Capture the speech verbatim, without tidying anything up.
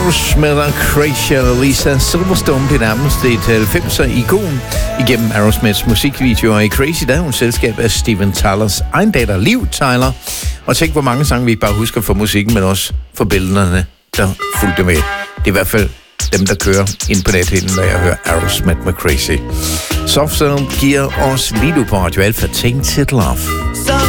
Aerosmith og Crazy og Lisa Silverstone blev nærmest et halvfemser-ikon igennem Aerosmiths musikvideoer. I Crazy, der er hun selskab af Steven Tylers egen datter, Liv Tyler. Og tænk, hvor mange sange vi ikke bare husker for musikken, men også for billederne, der fulgte med. Det er i hvert fald dem, der kører ind på nethinden, når jeg hører Aerosmith med Crazy. Soft Cell giver os lige nu på Radio Alpha Tainted Love.